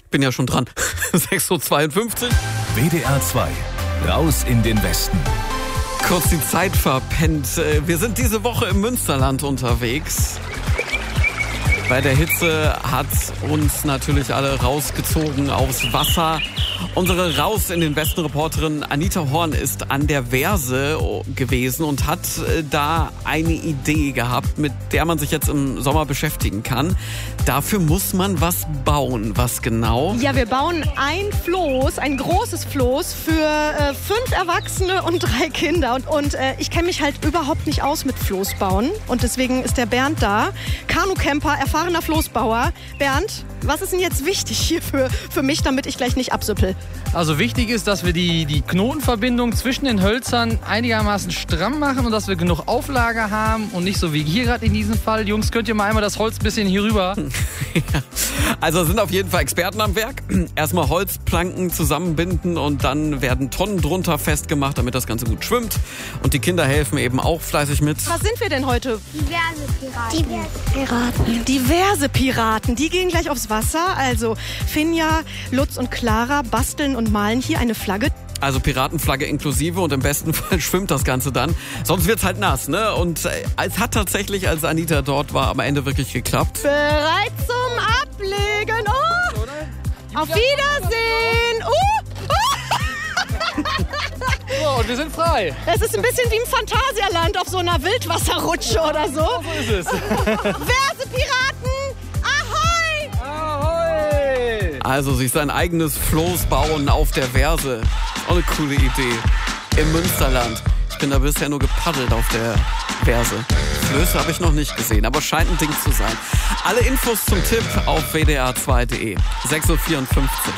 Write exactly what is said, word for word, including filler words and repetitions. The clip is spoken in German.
bin ja schon dran. sechs Uhr zweiundfünfzig. W D R zwei. Raus in den Westen. Kurz die Zeit verpennt. Wir sind diese Woche im Münsterland unterwegs. Bei der Hitze hat uns natürlich alle rausgezogen aufs Wasser. Unsere Raus in den Westen Reporterin Anita Horn ist an der Verse gewesen und hat da eine Idee gehabt, mit der man sich jetzt im Sommer beschäftigen kann. Dafür muss man was bauen. Was genau? Ja, wir bauen ein Floß, ein großes Floß für äh, fünf Erwachsene und drei Kinder. Und, und äh, ich kenne mich halt überhaupt nicht aus mit Floßbauen. Und deswegen ist der Bernd da, Kanu-Camper, erfahrener Floßbauer. Bernd, was ist denn jetzt wichtig hier für, für mich, damit ich gleich nicht absüppel? Also wichtig ist, dass wir die, die Knotenverbindung zwischen den Hölzern einigermaßen stramm machen und dass wir genug Auflage haben und nicht so wie hier gerade in diesem Fall. Jungs, könnt ihr mal einmal das Holz ein bisschen hier rüber? Ja. Also sind auf jeden Fall Experten am Werk. Erstmal Holzplanken zusammenbinden und dann werden Tonnen drunter festgemacht, damit das Ganze gut schwimmt. Und die Kinder helfen eben auch fleißig mit. Was sind wir denn heute? Diverse Piraten. Diverse Piraten. Diverse Piraten. Die gehen gleich aufs Wasser. Also Finja, Lutz und Clara basteln und malen hier eine Flagge. Also Piratenflagge inklusive und im besten Fall schwimmt das Ganze dann. Sonst wird's halt nass, ne? Und äh, es hat tatsächlich, als Anita dort war, am Ende wirklich geklappt. Bereit zum Ablegen. Oh! Auf Wiedersehen. Uh! So, und wir sind frei. Es ist ein bisschen wie im Phantasialand auf so einer Wildwasserrutsche oder so. So ist es. Verse Piraten, ahoi! Ahoi! Also sich sein eigenes Floß bauen auf der Verse. Auch eine coole Idee. Im Münsterland. Ich bin da bisher nur gepaddelt auf der Verse. Flöße habe ich noch nicht gesehen, aber scheint ein Ding zu sein. Alle Infos zum Tipp auf w d r zwei punkt d e. sechs Uhr vierundfünfzig.